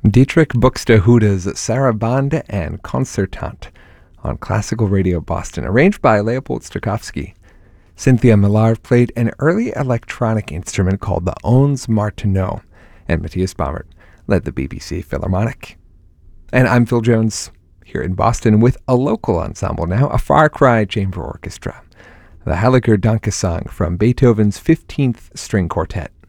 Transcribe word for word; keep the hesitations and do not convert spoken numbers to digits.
Dietrich Buxtehude's Sarabande and Concertant on Classical Radio Boston, arranged by Leopold Stokowski. Cynthia Millard played an early electronic instrument called the Ons Martineau, and Matthias Baumert led the B B C Philharmonic. And I'm Phil Jones, here in Boston with a local ensemble now, a Far Cry Chamber Orchestra, the Heiliger Dankesang from Beethoven's fifteenth String Quartet.